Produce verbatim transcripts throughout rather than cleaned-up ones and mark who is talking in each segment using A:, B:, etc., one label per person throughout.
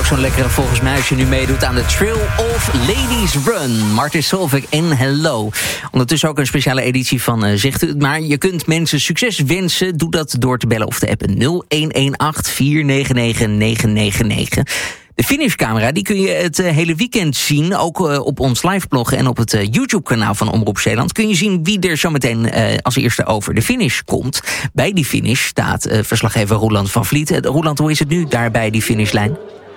A: ook zo'n lekkere volgens mij als je nu meedoet aan de Trail of Ladies Run. Martin Solveig en Hello. Ondertussen ook een speciale editie van uh, Zegt U Het Maar. Je kunt mensen succes wensen. Doe dat door te bellen of te appen nul een een acht vier negen negen negen negen negen. De finishcamera die kun je het uh, hele weekend zien. Ook uh, op ons liveblog en op het uh, YouTube-kanaal van Omroep Zeeland. Kun je zien wie er zometeen uh, als eerste over de finish komt. Bij die finish staat uh, verslaggever Roeland van Vliet. Uh, Roeland, hoe is het nu daar bij die finishlijn?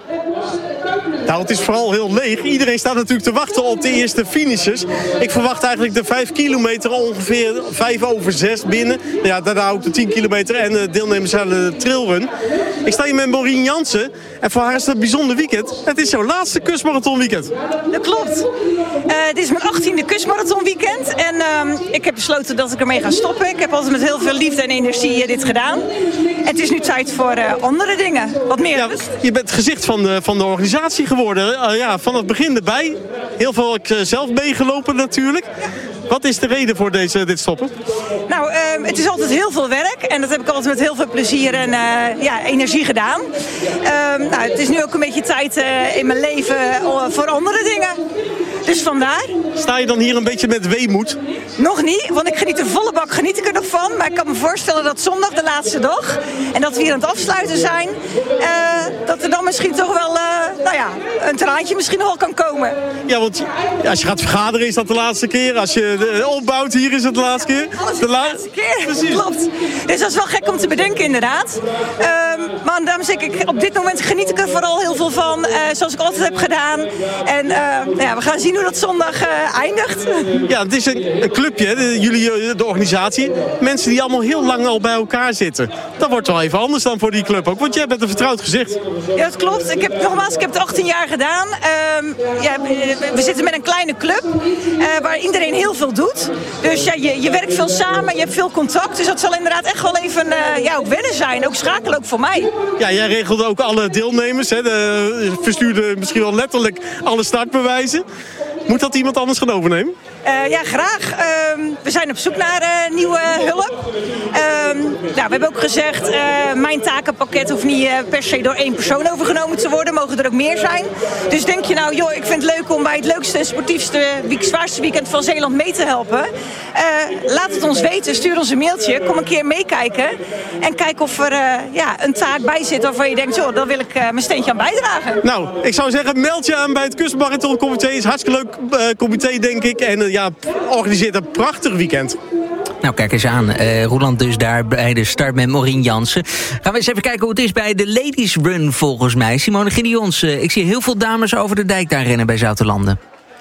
B: Nou, het is vooral heel leeg. Iedereen staat natuurlijk te wachten op de eerste finishes. Ik verwacht eigenlijk de vijf kilometer ongeveer vijf over zes binnen. Ja, daarna ook de tien kilometer en de deelnemers aan de trailrun. Ik sta hier met Maureen Jansen. En voor haar is het een bijzonder weekend. Het is jouw laatste kustmarathon weekend.
C: Dat klopt. Uh, dit is mijn achttiende kustmarathon weekend. En uh, ik heb besloten dat ik ermee ga stoppen. Ik heb altijd met heel veel liefde en energie uh, dit gedaan. En het is nu tijd voor uh, andere dingen. Wat meer
B: ja,
C: rust.
B: Je bent gezicht van de, van de organisatie geworden. Uh, ja, van het begin erbij. Heel veel heb ik uh, zelf meegelopen natuurlijk. Wat is de reden voor deze, dit stoppen?
C: Nou, uh, het is altijd heel veel werk. En dat heb ik altijd met heel veel plezier en uh, ja, energie gedaan. Uh, nou, het is nu ook een beetje tijd uh, in mijn leven uh, voor andere dingen. Dus vandaar.
B: Sta je dan hier een beetje met weemoed?
C: Nog niet, want ik geniet de volle bak geniet ik er nog van. Maar ik kan me voorstellen dat zondag de laatste dag. En dat we hier aan het afsluiten zijn. Uh, dat er dan misschien toch wel uh, nou ja, een traantje misschien nog wel kan komen.
B: Ja, want als je gaat vergaderen is dat de laatste keer. Als je de opbouwt hier is het de laatste keer.
C: Alles de, la- de laatste keer, precies. Klopt. Dus dat is wel gek om te bedenken inderdaad. Um, maar daarom zeg ik, op dit moment geniet ik er vooral heel veel van. Uh, zoals ik altijd heb gedaan. En uh, nou ja, we gaan zien hoe dat zondag uh, eindigt.
B: Ja, het is een, een clubje, de, jullie, de organisatie. Mensen die allemaal heel lang al bij elkaar zitten. Dat wordt wel even anders dan voor die club ook. Want jij bent een vertrouwd gezicht.
C: Ja, dat klopt. Ik heb, nogmaals, ik heb het achttien jaar gedaan. Um, ja, we zitten met een kleine club. Uh, waar iedereen heel veel doet. Dus ja, je, je werkt veel samen. Je hebt veel contact. Dus dat zal inderdaad echt wel even uh, ja, ook wennen zijn. Ook schakelen, ook voor mij.
B: Ja, jij regelde ook alle deelnemers. Hè? De, verstuurde misschien wel letterlijk alle startbewijzen. Moet dat iemand anders gaan overnemen?
C: Uh, ja, graag. Uh, we zijn op zoek naar uh, nieuwe hulp. Uh, nou, we hebben ook gezegd, uh, mijn takenpakket hoeft niet uh, per se door één persoon overgenomen te worden. Mogen er ook meer zijn. Dus denk je nou, joh, ik vind het leuk om bij het leukste en sportiefste, zwaarste weekend van Zeeland mee te helpen. Uh, laat het ons weten. Stuur ons een mailtje. Kom een keer meekijken. En kijk of er uh, ja, een taak bij zit waarvan je denkt, joh, daar wil ik uh, mijn steentje aan bijdragen.
B: Nou, ik zou zeggen, meld je aan bij het Kustmarathoncomité. Het is een hartstikke leuk uh, comité, denk ik. En uh, ja, organiseert een prachtig weekend.
A: Nou, kijk eens aan. Uh, Roeland dus daar bij de start met Maureen Jansen. Gaan we eens even kijken hoe het is bij de Ladies Run volgens mij. Simone Gideons, uh, ik zie heel veel dames over de dijk daar rennen bij Zoutelanden.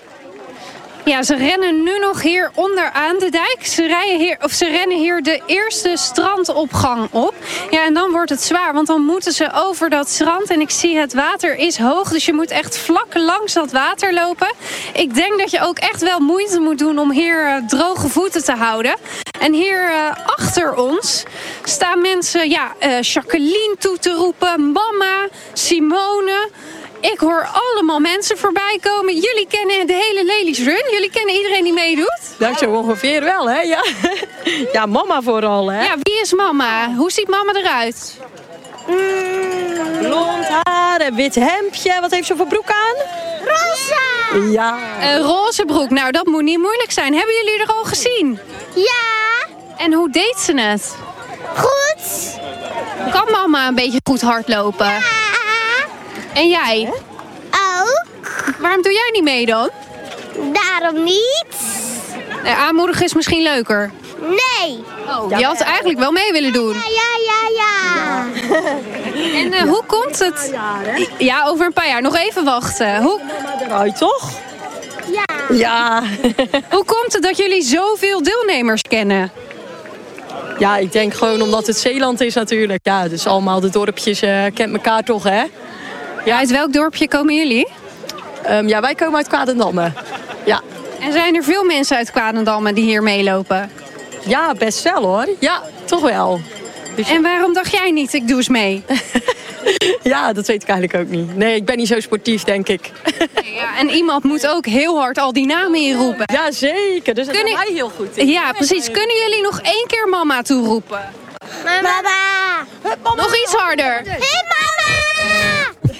D: Ja, ze rennen nu nog hier onderaan de dijk. Ze, rijden hier, of ze rennen hier de eerste strandopgang op. Ja, en dan wordt het zwaar, want dan moeten ze over dat strand. En ik zie het water is hoog, dus je moet echt vlak langs dat water lopen. Ik denk dat je ook echt wel moeite moet doen om hier uh, droge voeten te houden. En hier uh, achter ons staan mensen, ja, uh, Jacqueline toe te roepen, mama, Simone. Ik hoor allemaal mensen voorbij komen. Jullie kennen de hele Ladies Run. Jullie kennen iedereen die meedoet?
E: Dat zo ongeveer wel, hè? Ja, ja, mama vooral, hè?
D: Ja, wie is mama? Hoe ziet mama eruit?
E: Mm, blond haar, een wit hemdje. Wat heeft ze voor broek aan?
F: Roze!
E: Ja.
D: Een roze broek. Nou, dat moet niet moeilijk zijn. Hebben jullie er al gezien?
F: Ja.
D: En hoe deed ze het?
F: Goed.
D: Kan mama een beetje goed hardlopen?
F: Ja.
D: En jij?
F: Ook.
D: Waarom doe jij niet mee dan?
F: Daarom niet.
D: Nee, aanmoedigen is misschien leuker.
F: Nee.
D: Oh, je had eigenlijk wel mee willen doen.
F: Ja, ja, ja, ja.
D: En uh, hoe komt het? Ja, over een paar jaar. Nog even wachten. Hoe...
E: eruit, toch?
F: Ja.
E: Ja.
D: Hoe komt het dat jullie zoveel deelnemers kennen?
E: Ja, ik denk gewoon omdat het Zeeland is natuurlijk. Ja, dus allemaal de dorpjes uh, kent elkaar toch, hè?
D: Ja, uit welk dorpje komen jullie?
E: Um, ja, wij komen uit Kwadendamme. Ja.
D: En zijn er veel mensen uit Kwadendamme die hier meelopen?
E: Ja, best wel hoor. Ja, toch wel. Dus
D: en waarom dacht jij niet, ik doe eens mee?
E: Ja, dat weet ik eigenlijk ook niet. Nee, ik ben niet zo sportief, denk ik.
D: Nee, ja, en iemand moet ook heel hard al die namen inroepen.
E: Ja, zeker. Dus dat
D: Kunnen...
E: doen wij heel goed in.
D: Ja, precies. Kunnen jullie nog één keer mama toeroepen?
F: Mama.
D: Nog iets harder.
F: Hey, mama.
D: Ja,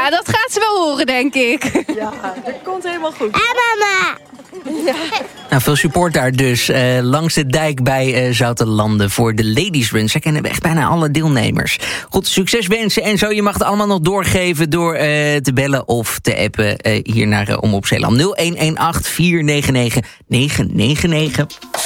D: Ja, dat gaat ze wel horen, denk ik.
E: Ja, dat komt helemaal goed.
F: En mama.
E: Ja.
A: Nou, veel support daar dus uh, langs de dijk bij uh, Zoutelanden voor de Ladies Run. Zij kennen echt bijna alle deelnemers. Goed, succes wensen en zo. Je mag het allemaal nog doorgeven door uh, te bellen of te appen uh, hier naar uh, Omroep Zeeland. nul een een acht vier negen negen negen negen negen.